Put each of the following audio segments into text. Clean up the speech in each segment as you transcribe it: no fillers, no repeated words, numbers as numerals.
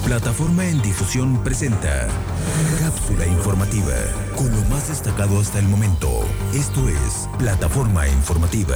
Plataforma en Difusión presenta Cápsula Informativa, con lo más destacado hasta el momento. Esto es Plataforma Informativa.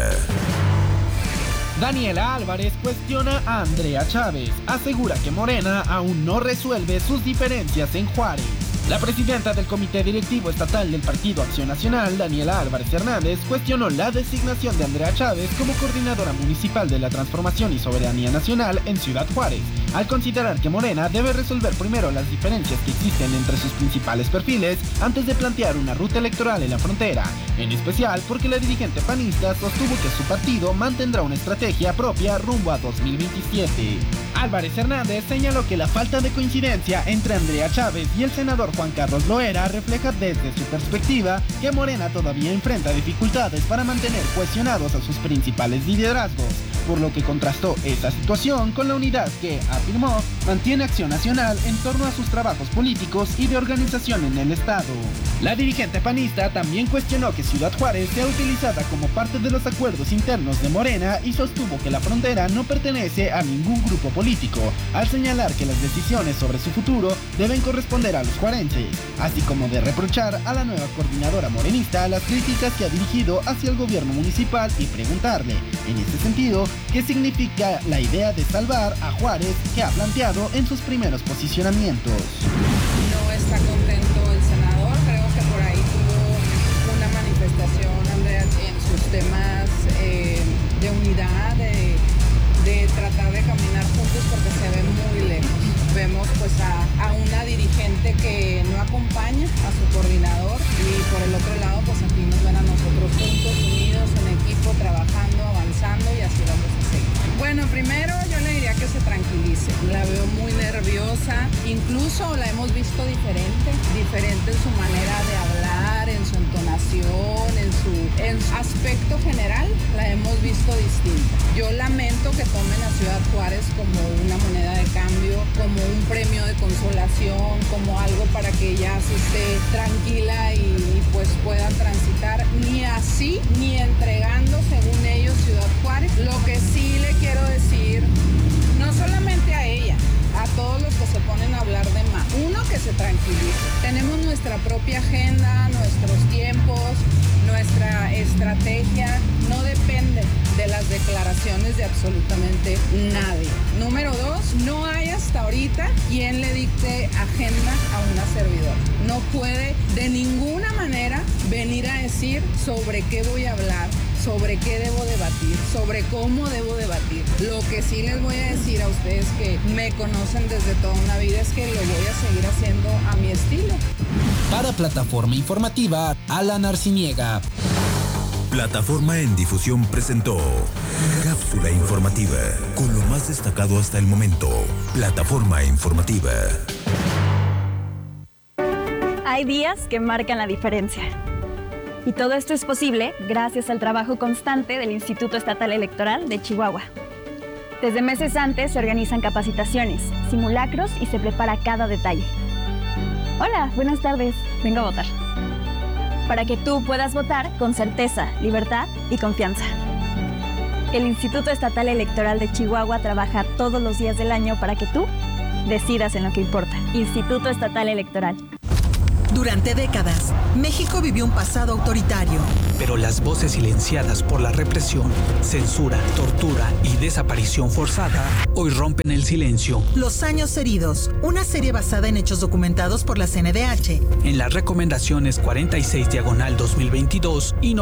Daniela Álvarez cuestiona a Andrea Chávez, asegura que Morena aún no resuelve sus diferencias en Juárez. La presidenta del Comité Directivo Estatal del Partido Acción Nacional, Daniela Álvarez Hernández, cuestionó la designación de Andrea Chávez como coordinadora municipal de la Transformación y Soberanía Nacional en Ciudad Juárez, al considerar que Morena debe resolver primero las diferencias que existen entre sus principales perfiles antes de plantear una ruta electoral en la frontera, en especial porque la dirigente panista sostuvo que su partido mantendrá una estrategia propia rumbo a 2027. Álvarez Hernández señaló que la falta de coincidencia entre Andrea Chávez y el senador Juan Carlos Loera refleja desde su perspectiva que Morena todavía enfrenta dificultades para mantener cohesionados a sus principales liderazgos, por lo que contrastó esta situación con la unidad que, afirmó, mantiene Acción Nacional en torno a sus trabajos políticos y de organización en el Estado. La dirigente panista también cuestionó que Ciudad Juárez sea utilizada como parte de los acuerdos internos de Morena y sostuvo que la frontera no pertenece a ningún grupo político, al señalar que las decisiones sobre su futuro deben corresponder a los juarenses, así como de reprochar a la nueva coordinadora morenista las críticas que ha dirigido hacia el gobierno municipal y preguntarle, en este sentido, qué significa la idea de salvar a Juárez que ha planteado en sus primeros posicionamientos. No está contento el senador, creo que por ahí tuvo una manifestación, Andrea, en sus temas de unidad, de tratar de caminar juntos porque se ve muy lejos. Vemos pues a una dirigente que no acompaña a su coordinador y por el otro lado pues aquí nos ven a nosotros juntos, unidos, en equipo, trabajando, avanzando y así vamos a seguir. Bueno, primero yo le diría que se tranquilice, la veo muy nerviosa, incluso la hemos visto diferente en su manera de hablar, en su entonación, en su aspecto general, la hemos visto distinta. Yo lamento que tomen a Ciudad Juárez como una moneda de cambio, como un premio de consolación, como algo para que ella se esté tranquila y pues puedan transitar, ni así, ni entregando según ellos Ciudad Juárez. Lo que sí le quiero decir, no solamente a ella, a todos los que se ponen a hablar de más. Uno, que se tranquilice. Tenemos nuestra propia agenda, nuestros tiempos, nuestra estrategia. No depende de las declaraciones de absolutamente nadie. Número 2, no hay hasta ahorita quien le dicte agenda a una servidora. No puede de ninguna manera venir a decir sobre qué voy a hablar, sobre qué debo debatir, sobre cómo debo debatir. Lo que sí les voy a decir a ustedes que me conocen desde toda una vida es que lo voy a seguir haciendo a mi estilo. Para Plataforma Informativa, Alan Arciniega. Plataforma en Difusión presentó Cápsula Informativa, con lo más destacado hasta el momento. Plataforma Informativa. Hay días que marcan la diferencia. Y todo esto es posible gracias al trabajo constante del Instituto Estatal Electoral de Chihuahua. Desde meses antes se organizan capacitaciones, simulacros y se prepara cada detalle. Hola, buenas tardes, vengo a votar. Para que tú puedas votar con certeza, libertad y confianza. El Instituto Estatal Electoral de Chihuahua trabaja todos los días del año para que tú decidas en lo que importa. Instituto Estatal Electoral. Durante décadas, México vivió un pasado autoritario. Pero las voces silenciadas por la represión, censura, tortura y desaparición forzada hoy rompen el silencio. Los años heridos, una serie basada en hechos documentados por la CNDH. En las recomendaciones 46/2022 y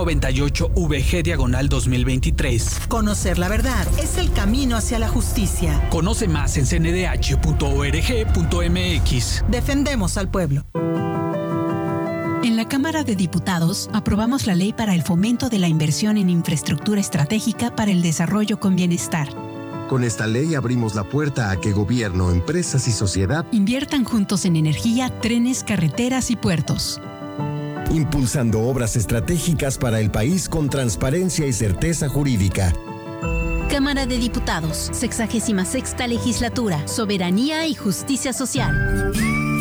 98/VG/2023. Conocer la verdad es el camino hacia la justicia. Conoce más en cndh.org.mx. Defendemos al pueblo. En la Cámara de Diputados aprobamos la ley para el fomento de la inversión en infraestructura estratégica para el desarrollo con bienestar. Con esta ley abrimos la puerta a que gobierno, empresas y sociedad inviertan juntos en energía, trenes, carreteras y puertos. Impulsando obras estratégicas para el país con transparencia y certeza jurídica. Cámara de Diputados, 66ª Legislatura, Soberanía y Justicia Social.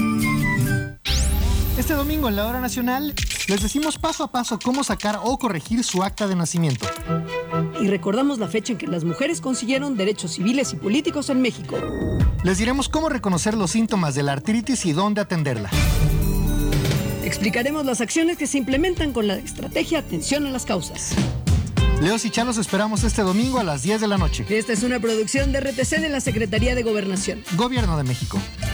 Este domingo en la Hora Nacional les decimos paso a paso cómo sacar o corregir su acta de nacimiento. y recordamos la fecha en que las mujeres consiguieron derechos civiles y políticos en México. Les diremos cómo reconocer los síntomas de la artritis y dónde atenderla. Explicaremos las acciones que se implementan con la estrategia Atención a las Causas. Leos y Charlos esperamos este domingo a las 10 de la noche. Esta es una producción de RTC de la Secretaría de Gobernación. Gobierno de México.